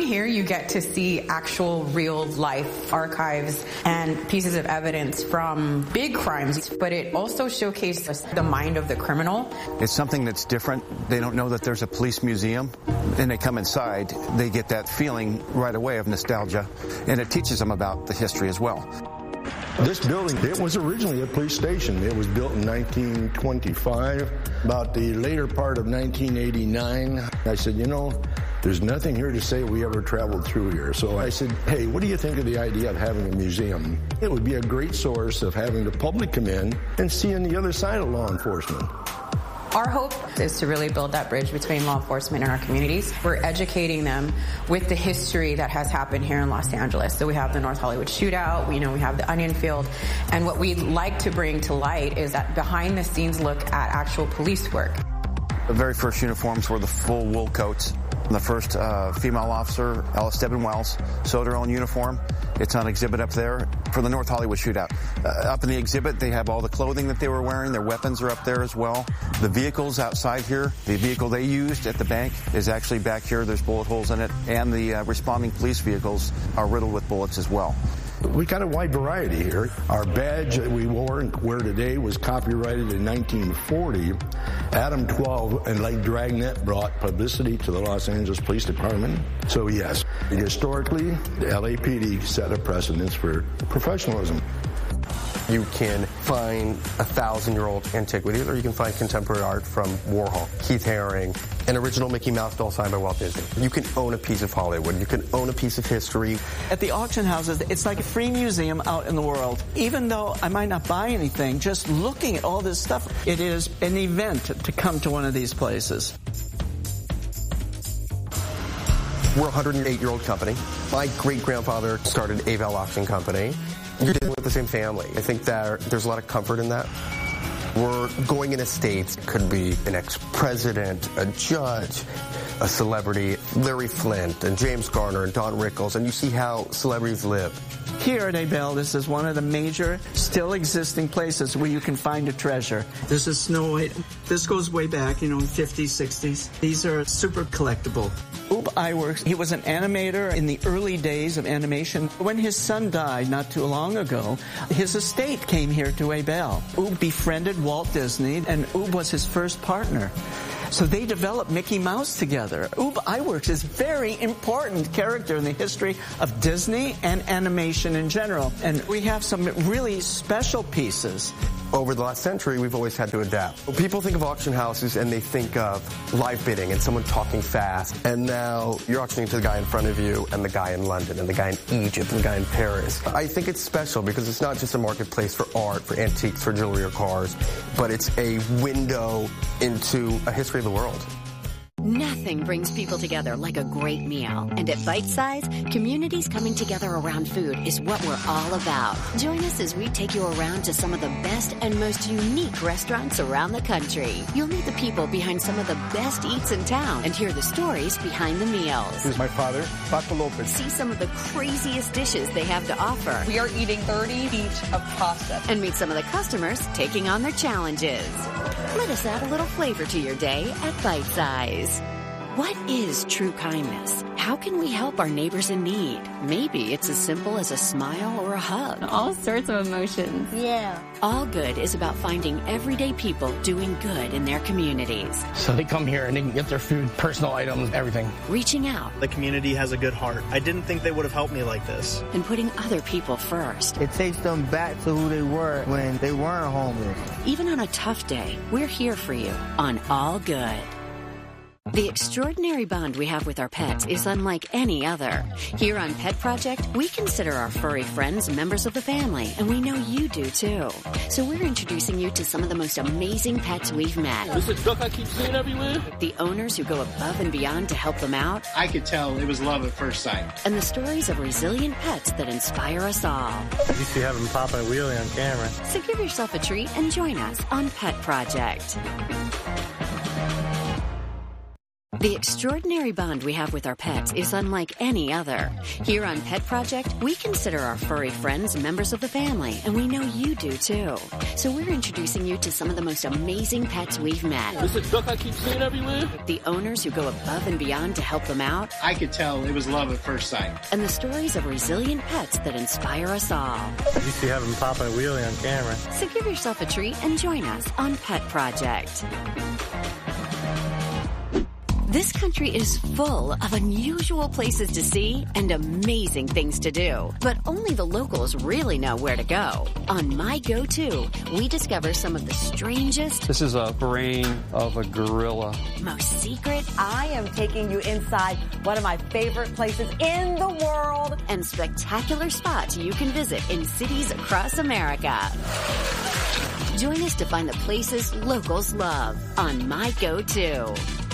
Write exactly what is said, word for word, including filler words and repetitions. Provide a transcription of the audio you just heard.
here, you get to see actual real-life archives and pieces of evidence from big crimes, but it also showcases the mind of the criminal. It's something that's different. They don't know that there's a police museum, and they come inside, they get that feeling right away of nostalgia, and it teaches them about the history as well. This building, it was originally a police station. It was built in nineteen twenty-five. About the later part of nineteen eighty-nine, I said, you know, there's nothing here to say we ever traveled through here. So I said, hey, what do you think of the idea of having a museum? It would be a great source of having the public come in and seeing the other side of law enforcement. Our hope is to really build that bridge between law enforcement and our communities. We're educating them with the history that has happened here in Los Angeles. So we have the North Hollywood shootout, we know we have the Onion Field, and what we'd like to bring to light is that behind-the-scenes look at actual police work. The very first uniforms were the full wool coats. The first uh, female officer, Alice Stebbin Wells, sewed her own uniform. It's on exhibit up there for the North Hollywood shootout. Uh, up in the exhibit, they have all the clothing that they were wearing. Their weapons are up there as well. The vehicles outside here, the vehicle they used at the bank is actually back here. There's bullet holes in it. And the uh, responding police vehicles are riddled with bullets as well. We got a wide variety here. Our badge that we wore and wear today was copyrighted in nineteen forty. Adam twelve and Lake Dragnet brought publicity to the Los Angeles Police Department. So yes, historically, the L A P D set a precedence for professionalism. You can find a thousand-year-old antiquity, or you can find contemporary art from Warhol, Keith Haring, an original Mickey Mouse doll signed by Walt Disney. You can own a piece of Hollywood. You can own a piece of history. At the auction houses, it's like a free museum out in the world. Even though I might not buy anything, just looking at all this stuff, it is an event to come to one of these places. We're a one hundred eight-year-old company. My great-grandfather started Avell Auction Company. You're dealing with the same family. I think that there's a lot of comfort in that. We're going in estates. Could be an ex-president, a judge, a celebrity, Larry Flint and James Garner and Don Rickles, and you see how celebrities live. Here at Avell, this is one of the major, still existing places where you can find a treasure. This is Snow White. This goes way back, you know, fifties, sixties. These are super collectible. Ub Iwerks, he was an animator in the early days of animation. When his son died not too long ago, his estate came here to Avell. Ub befriended Walt Disney, and Ub was his first partner. So they developed Mickey Mouse together. Ub Iwerks is a very important character in the history of Disney and animation in general. And we have some really special pieces. Over the last century, we've always had to adapt. People think of auction houses and they think of live bidding and someone talking fast. And now you're auctioning to the guy in front of you and the guy in London and the guy in Egypt and the guy in Paris. I think it's special because it's not just a marketplace for art, for antiques, for jewelry or cars, but it's a window into a history of the world. Nothing brings people together like a great meal. And at Bite Size, communities coming together around food is what we're all about. Join us as we take you around to some of the best and most unique restaurants around the country. You'll meet the people behind some of the best eats in town and hear the stories behind the meals. This is my father, Paco Lopez. See some of the craziest dishes they have to offer. We are eating thirty each of pasta. And meet some of the customers taking on their challenges. Let us add a little flavor to your day at Bite Size. What is true kindness? How can we help our neighbors in need? Maybe it's as simple as a smile or a hug. All sorts of emotions. Yeah. All Good is about finding everyday people doing good in their communities. So they come here and they can get their food, personal items, everything. Reaching out. The community has a good heart. I didn't think they would have helped me like this. And putting other people first. It takes them back to who they were when they weren't homeless. Even on a tough day, we're here for you on All Good. The extraordinary bond we have with our pets is unlike any other. Here on Pet Project, we consider our furry friends members of the family, and we know you do too. So we're introducing you to some of the most amazing pets we've met. This is a duck I keep seeing everywhere. The owners who go above and beyond to help them out. I could tell it was love at first sight. And the stories of resilient pets that inspire us all. You used to have them pop a wheelie on camera. So give yourself a treat and join us on Pet Project. The extraordinary bond we have with our pets is unlike any other. Here on Pet Project, we consider our furry friends members of the family, and we know you do too. So we're introducing you to some of the most amazing pets we've met. This is a duck I keep seeing everywhere. The owners who go above and beyond to help them out. I could tell it was love at first sight. And the stories of resilient pets that inspire us all. You see having Papa and Wheelie on camera. So give yourself a treat and join us on Pet Project. This country is full of unusual places to see and amazing things to do, but only the locals really know where to go. On My Go-To, we discover some of the strangest... This is a brain of a gorilla. ...most secret... I am taking you inside one of my favorite places in the world... ...and spectacular spots you can visit in cities across America. Join us to find the places locals love on My Go-To.